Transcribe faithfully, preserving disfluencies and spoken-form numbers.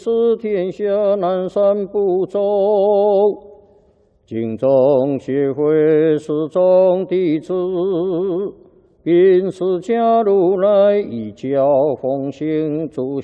是天下南赡部洲，敬重学会始终弟子，并释迦如来一教奉行主。